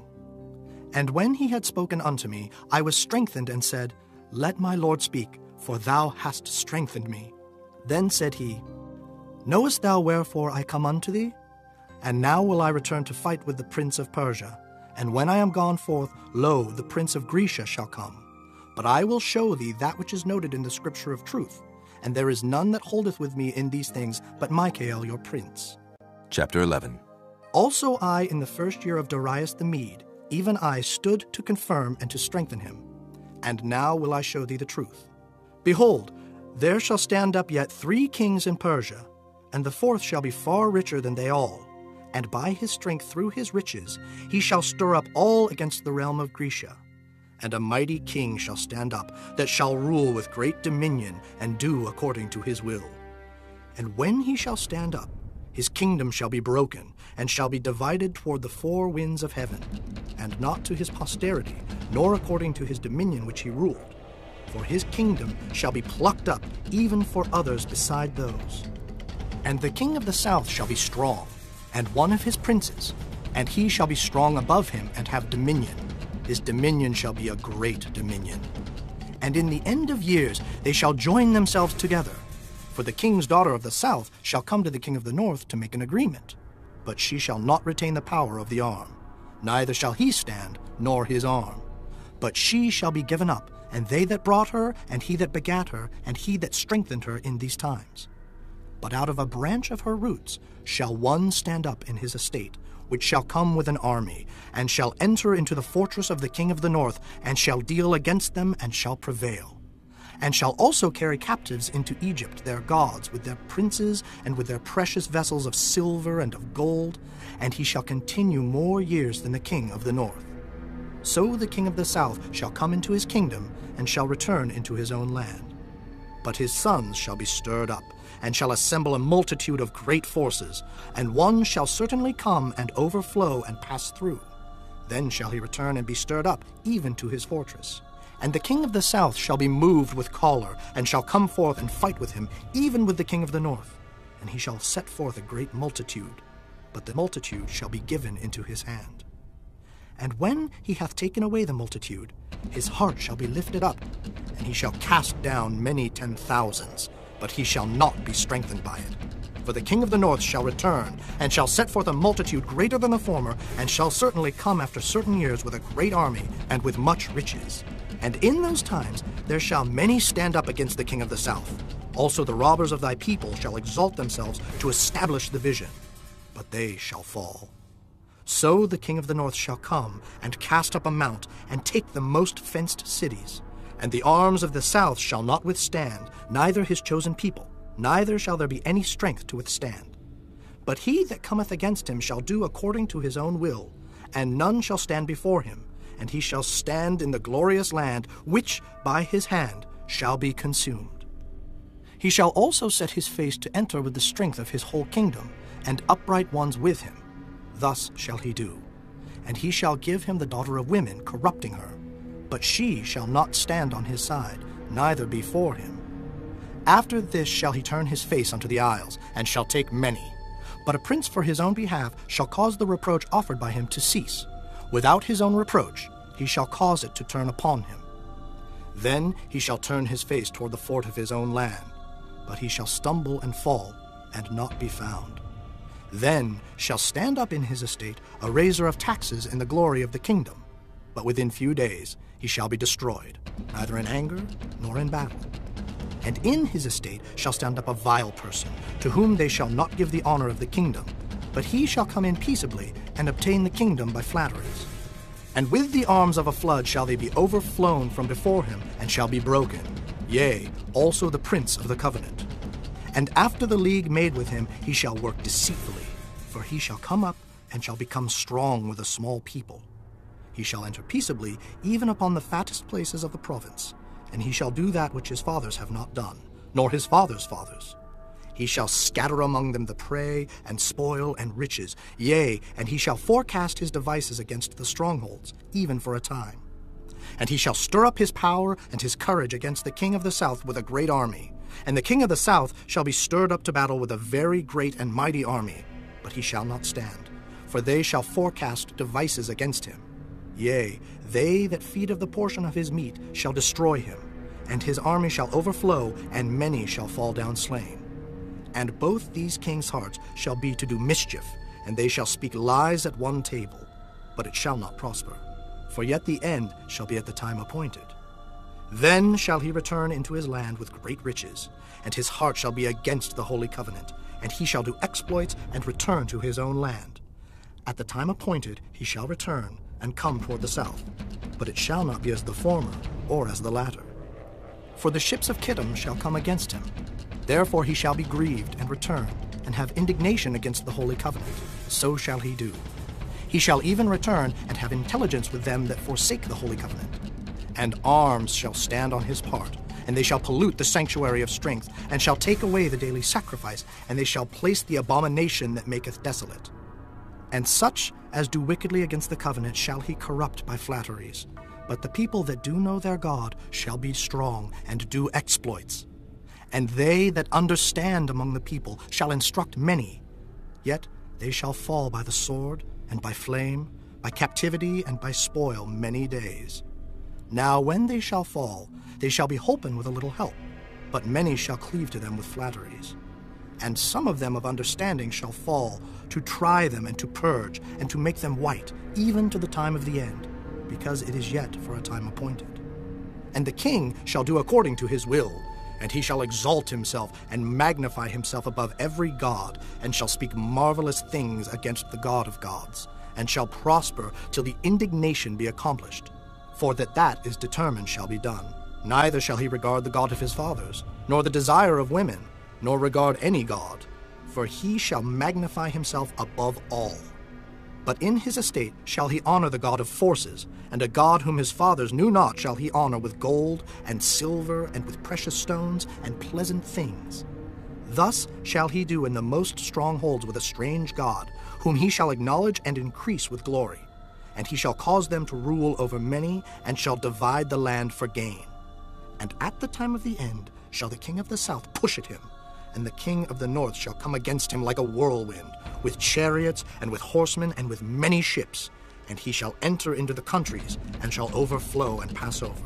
And when he had spoken unto me, I was strengthened, and said, Let my Lord speak, for thou hast strengthened me. Then said he, Knowest thou wherefore I come unto thee? And now will I return to fight with the prince of Persia. And when I am gone forth, lo, the prince of Grecia shall come. But I will show thee that which is noted in the scripture of truth, and there is none that holdeth with me in these things but Michael your prince. Chapter 11. Also I, in the 1st year of Darius the Mede, even I stood to confirm and to strengthen him. And now will I show thee the truth. Behold, there shall stand up yet 3 kings in Persia, and the 4th shall be far richer than they all. And by his strength through his riches he shall stir up all against the realm of Grecia. And a mighty king shall stand up, that shall rule with great dominion, and do according to his will. And when he shall stand up, his kingdom shall be broken, and shall be divided toward the 4 winds of heaven, and not to his posterity, nor according to his dominion which he ruled. For his kingdom shall be plucked up, even for others beside those. And the king of the south shall be strong, and one of his princes, and he shall be strong above him, and have dominion. His dominion shall be a great dominion. And in the end of years they shall join themselves together. For the king's daughter of the south shall come to the king of the north to make an agreement. But she shall not retain the power of the arm, neither shall he stand, nor his arm. But she shall be given up, and they that brought her, and he that begat her, and he that strengthened her in these times. But out of a branch of her roots shall one stand up in his estate, which shall come with an army, and shall enter into the fortress of the king of the north, and shall deal against them, and shall prevail. And shall also carry captives into Egypt their gods, with their princes, and with their precious vessels of silver and of gold, and he shall continue more years than the king of the north. So the king of the south shall come into his kingdom, and shall return into his own land. But his sons shall be stirred up, and shall assemble a multitude of great forces, and one shall certainly come and overflow and pass through. Then shall he return and be stirred up, even to his fortress. And the king of the south shall be moved with choler, and shall come forth and fight with him, even with the king of the north. And he shall set forth a great multitude, but the multitude shall be given into his hand. And when he hath taken away the multitude, his heart shall be lifted up, and he shall cast down many 10,000s, but he shall not be strengthened by it. For the king of the north shall return, and shall set forth a multitude greater than the former, and shall certainly come after certain years with a great army, and with much riches. And in those times there shall many stand up against the king of the south. Also the robbers of thy people shall exalt themselves to establish the vision, but they shall fall. So the king of the north shall come, and cast up a mount, and take the most fenced cities. And the arms of the south shall not withstand, neither his chosen people, neither shall there be any strength to withstand. But he that cometh against him shall do according to his own will, and none shall stand before him, and he shall stand in the glorious land, which by his hand shall be consumed. He shall also set his face to enter with the strength of his whole kingdom, and upright ones with him. Thus shall he do. And he shall give him the daughter of women, corrupting her. But she shall not stand on his side, neither before him. After this shall he turn his face unto the isles, and shall take many. But a prince for his own behalf shall cause the reproach offered by him to cease. Without his own reproach he shall cause it to turn upon him. Then he shall turn his face toward the fort of his own land, but he shall stumble and fall, and not be found. Then shall stand up in his estate a raiser of taxes in the glory of the kingdom, but within few days he shall be destroyed, neither in anger nor in battle. And in his estate shall stand up a vile person, to whom they shall not give the honor of the kingdom, but he shall come in peaceably, and obtain the kingdom by flatteries. And with the arms of a flood shall they be overflown from before him, and shall be broken, yea, also the prince of the covenant. And after the league made with him, he shall work deceitfully, for he shall come up, and shall become strong with a small people. He shall enter peaceably, even upon the fattest places of the province, and he shall do that which his fathers have not done, nor his fathers' fathers. He shall scatter among them the prey, and spoil, and riches, yea, and he shall forecast his devices against the strongholds, even for a time. And he shall stir up his power and his courage against the king of the south with a great army. And the king of the south shall be stirred up to battle with a very great and mighty army, but he shall not stand, for they shall forecast devices against him. Yea, they that feed of the portion of his meat shall destroy him, and his army shall overflow, and many shall fall down slain. And both these kings' hearts shall be to do mischief, and they shall speak lies at one table, but it shall not prosper, for yet the end shall be at the time appointed. Then shall he return into his land with great riches, and his heart shall be against the holy covenant, and he shall do exploits and return to his own land. At the time appointed he shall return, and come toward the south, but it shall not be as the former, or as the latter. For the ships of Kittim shall come against him. Therefore he shall be grieved, and return, and have indignation against the holy covenant. So shall he do. He shall even return, and have intelligence with them that forsake the holy covenant. And arms shall stand on his part, and they shall pollute the sanctuary of strength, and shall take away the daily sacrifice, and they shall place the abomination that maketh desolate. And such as do wickedly against the covenant shall he corrupt by flatteries. But the people that do know their God shall be strong, and do exploits. And they that understand among the people shall instruct many. Yet they shall fall by the sword, and by flame, by captivity, and by spoil many days. Now when they shall fall, they shall be holpen with a little help, but many shall cleave to them with flatteries. And some of them of understanding shall fall, to try them, and to purge, and to make them white, even to the time of the end, because it is yet for a time appointed. And the king shall do according to his will, and he shall exalt himself and magnify himself above every god, and shall speak marvelous things against the God of gods, and shall prosper till the indignation be accomplished. For that is determined shall be done. Neither shall he regard the God of his fathers, nor the desire of women, nor regard any god, for he shall magnify himself above all. But in his estate shall he honor the God of forces, and a God whom his fathers knew not shall he honor with gold and silver and with precious stones and pleasant things. Thus shall he do in the most strongholds with a strange God, whom he shall acknowledge and increase with glory. And he shall cause them to rule over many, and shall divide the land for gain. And at the time of the end shall the king of the south push at him, and the king of the north shall come against him like a whirlwind, with chariots and with horsemen and with many ships. And he shall enter into the countries, and shall overflow and pass over.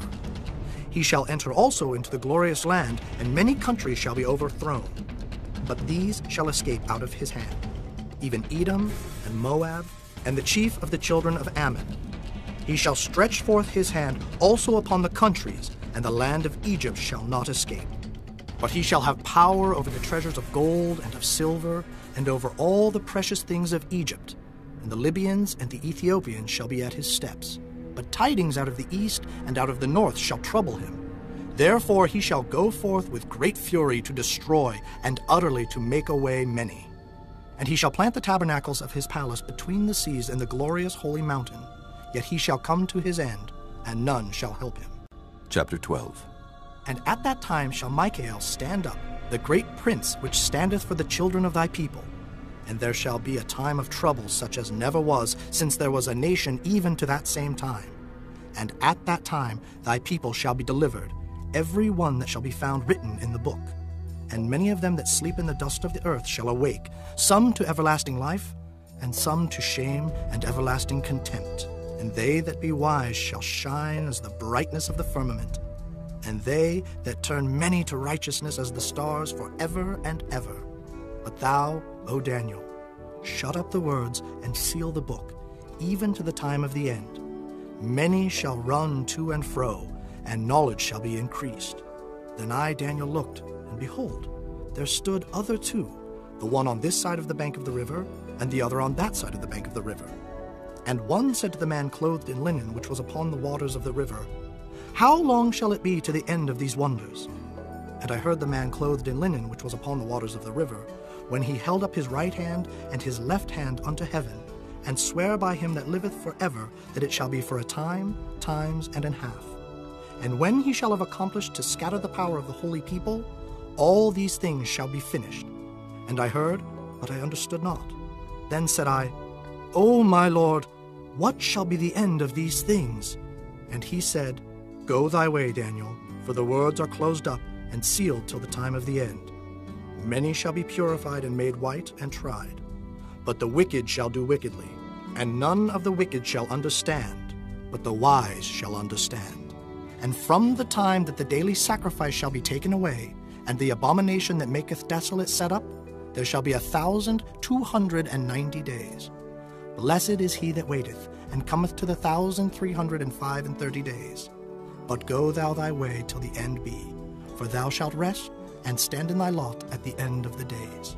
He shall enter also into the glorious land, and many countries shall be overthrown. But these shall escape out of his hand, even Edom and Moab, and the chief of the children of Ammon. He shall stretch forth his hand also upon the countries, and the land of Egypt shall not escape. But he shall have power over the treasures of gold and of silver, and over all the precious things of Egypt. And the Libyans and the Ethiopians shall be at his steps. But tidings out of the east and out of the north shall trouble him. Therefore he shall go forth with great fury to destroy, and utterly to make away many. And he shall plant the tabernacles of his palace between the seas and the glorious holy mountain. Yet he shall come to his end, and none shall help him. Chapter 12. And at that time shall Michael stand up, the great prince which standeth for the children of thy people. And there shall be a time of trouble such as never was, since there was a nation even to that same time. And at that time thy people shall be delivered, every one that shall be found written in the book. And many of them that sleep in the dust of the earth shall awake, some to everlasting life, and some to shame and everlasting contempt. And they that be wise shall shine as the brightness of the firmament, and they that turn many to righteousness as the stars forever and ever. But thou, O Daniel, shut up the words and seal the book, even to the time of the end. Many shall run to and fro, and knowledge shall be increased. Then I, Daniel, looked, and behold, there stood other two, the one on this side of the bank of the river, and the other on that side of the bank of the river. And one said to the man clothed in linen, which was upon the waters of the river, How long shall it be to the end of these wonders? And I heard the man clothed in linen, which was upon the waters of the river, when he held up his right hand and his left hand unto heaven, and sware by him that liveth forever, that it shall be for a time, times, and an half. And when he shall have accomplished to scatter the power of the holy people, all these things shall be finished. And I heard, but I understood not. Then said I, O my Lord, what shall be the end of these things? And he said, Go thy way, Daniel, for the words are closed up and sealed till the time of the end. Many shall be purified and made white and tried. But the wicked shall do wickedly, and none of the wicked shall understand, but the wise shall understand. And from the time that the daily sacrifice shall be taken away, and the abomination that maketh desolate set up, there shall be 1,290 days. Blessed is he that waiteth, and cometh to the 1,335 days. But go thou thy way till the end be, for thou shalt rest, and stand in thy lot at the end of the days.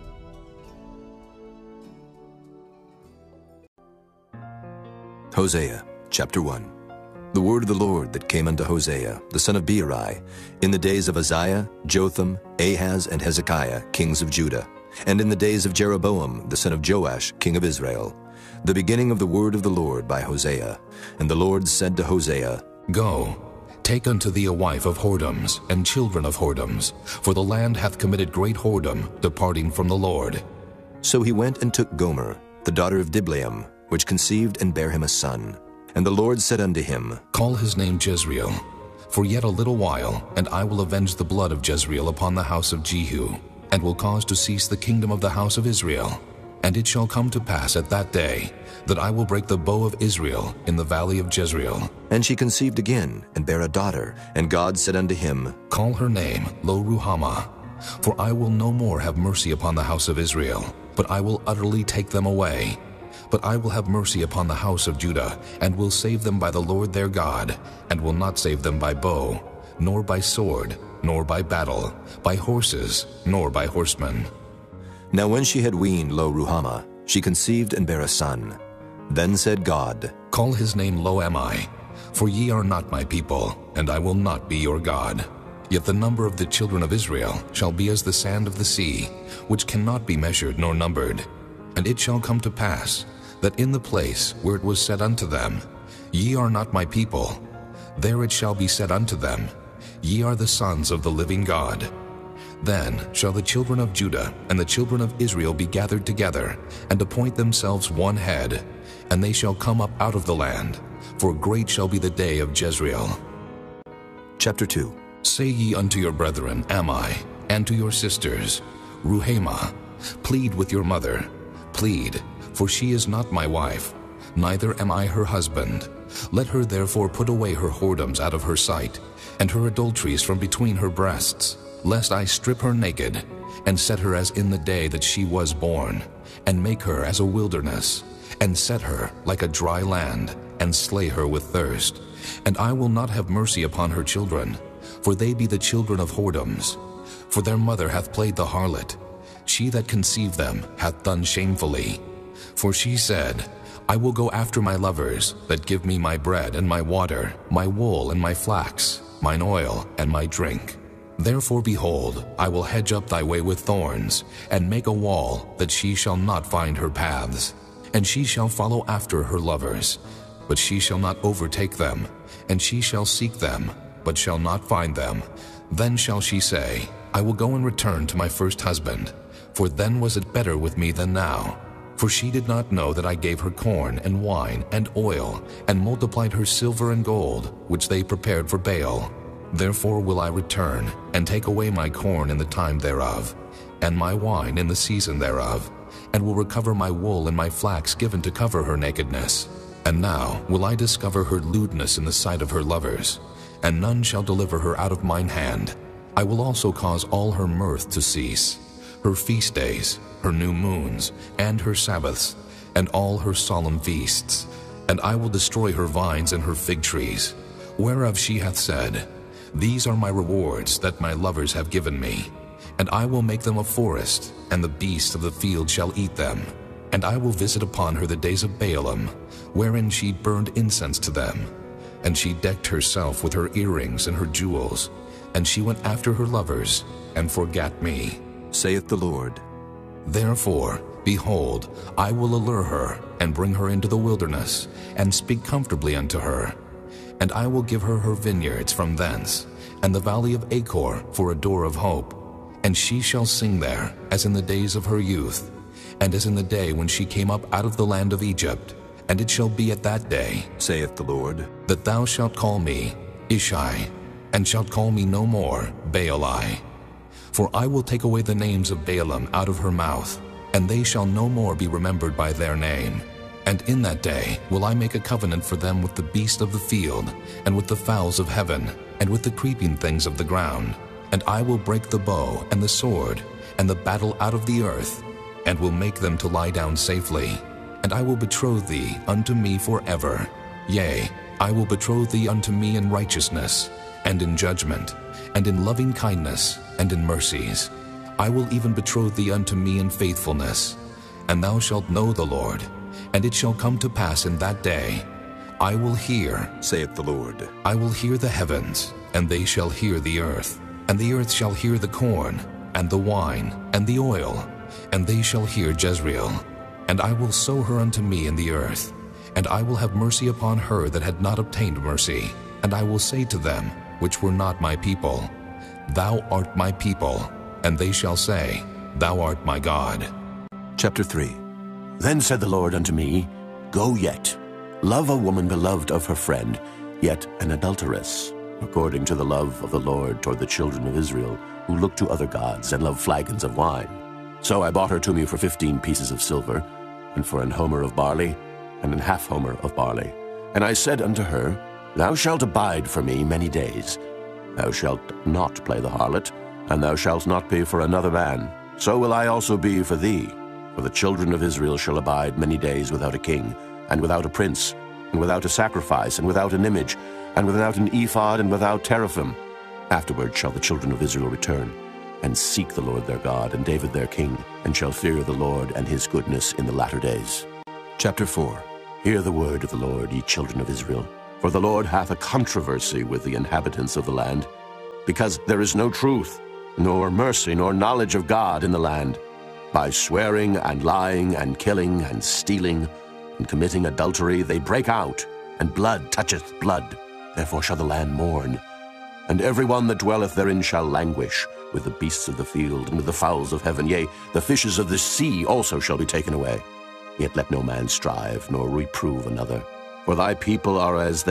Hosea, chapter 1. The word of the Lord that came unto Hosea, the son of Beeri, in the days of Uzziah, Jotham, Ahaz, and Hezekiah, kings of Judah, and in the days of Jeroboam, the son of Joash, king of Israel, the beginning of the word of the Lord by Hosea. And the Lord said to Hosea, Go, take unto thee a wife of whoredoms, and children of whoredoms, for the land hath committed great whoredom, departing from the Lord. So he went and took Gomer, the daughter of Diblaim, which conceived and bare him a son. And the Lord said unto him, Call his name Jezreel, for yet a little while, and I will avenge the blood of Jezreel upon the house of Jehu, and will cause to cease the kingdom of the house of Israel. And it shall come to pass at that day, that I will break the bow of Israel in the valley of Jezreel. And she conceived again, and bare a daughter. And God said unto him, Call her name Lo-ruhamah, for I will no more have mercy upon the house of Israel, but I will utterly take them away. But I will have mercy upon the house of Judah, and will save them by the Lord their God, and will not save them by bow, nor by sword, nor by battle, by horses, nor by horsemen. Now when she had weaned Lo-Ruhamah, she conceived and bare a son. Then said God, Call his name Lo-Ammi, for ye are not my people, and I will not be your God. Yet the number of the children of Israel shall be as the sand of the sea, which cannot be measured nor numbered. And it shall come to pass, that in the place where it was said unto them, Ye are not my people, there it shall be said unto them, Ye are the sons of the living God. Then shall the children of Judah and the children of Israel be gathered together, and appoint themselves one head, and they shall come up out of the land, for great shall be the day of Jezreel. Chapter 2. Say ye unto your brethren Ammi, and to your sisters Ruhamah, Plead with your mother, plead, for she is not my wife, neither am I her husband. Let her therefore put away her whoredoms out of her sight, and her adulteries from between her breasts, lest I strip her naked, and set her as in the day that she was born, and make her as a wilderness, and set her like a dry land, and slay her with thirst. And I will not have mercy upon her children, for they be the children of whoredoms. For their mother hath played the harlot, she that conceived them hath done shamefully. For she said, I will go after my lovers, that give me my bread and my water, my wool and my flax, mine oil and my drink. Therefore, behold, I will hedge up thy way with thorns, and make a wall, that she shall not find her paths. And she shall follow after her lovers, but she shall not overtake them. And she shall seek them, but shall not find them. Then shall she say, I will go and return to my first husband, for then was it better with me than now. For she did not know that I gave her corn and wine and oil, and multiplied her silver and gold, which they prepared for Baal. Therefore will I return, and take away my corn in the time thereof, and my wine in the season thereof, and will recover my wool and my flax given to cover her nakedness. And now will I discover her lewdness in the sight of her lovers, and none shall deliver her out of mine hand. I will also cause all her mirth to cease, her feast days, her new moons, and her Sabbaths, and all her solemn feasts. And I will destroy her vines and her fig trees, whereof she hath said, These are my rewards that my lovers have given me. And I will make them a forest, and the beasts of the field shall eat them. And I will visit upon her the days of Baalim, wherein she burned incense to them. And she decked herself with her earrings and her jewels, and she went after her lovers, and forgat me, saith the Lord. Therefore, behold, I will allure her, and bring her into the wilderness, and speak comfortably unto her. And I will give her her vineyards from thence, and the valley of Achor for a door of hope. And she shall sing there, as in the days of her youth, and as in the day when she came up out of the land of Egypt. And it shall be at that day, saith the Lord, that thou shalt call me Ishai, and shalt call me no more Baali. For I will take away the names of Baalim out of her mouth, and they shall no more be remembered by their name. And in that day will I make a covenant for them with the beast of the field, and with the fowls of heaven, and with the creeping things of the ground. And I will break the bow and the sword, and the battle out of the earth, and will make them to lie down safely. And I will betroth thee unto me forever. Yea, I will betroth thee unto me in righteousness, and in judgment, and in loving kindness, and in mercies. I will even betroth thee unto me in faithfulness. And thou shalt know the Lord. And it shall come to pass in that day, I will hear, saith the Lord. I will hear the heavens, and they shall hear the earth. And the earth shall hear the corn, and the wine, and the oil, and they shall hear Jezreel. And I will sow her unto me in the earth, and I will have mercy upon her that had not obtained mercy. And I will say to them, which were not my people, Thou art my people. And they shall say, Thou art my God. Chapter 3. Then said the Lord unto me, Go yet, love a woman beloved of her friend, yet an adulteress, according to the love of the Lord toward the children of Israel, who look to other gods and love flagons of wine. So I bought her to me for 15 pieces of silver, and for an homer of barley, and an half homer of barley. And I said unto her, Thou shalt abide for me many days. Thou shalt not play the harlot, and thou shalt not be for another man. So will I also be for thee. For the children of Israel shall abide many days without a king, and without a prince, and without a sacrifice, and without an image, and without an ephod, and without teraphim. Afterward shall the children of Israel return, and seek the Lord their God, and David their king, and shall fear the Lord and his goodness in the latter days. Chapter 4. Hear the word of the Lord, ye children of Israel. For the Lord hath a controversy with the inhabitants of the land, because there is no truth, nor mercy, nor knowledge of God in the land. By swearing and lying and killing and stealing and committing adultery they break out, and blood toucheth blood. Therefore shall the land mourn, and every one that dwelleth therein shall languish, with the beasts of the field and with the fowls of heaven. Yea, the fishes of the sea also shall be taken away. Yet let no man strive, nor reprove another. For thy people are as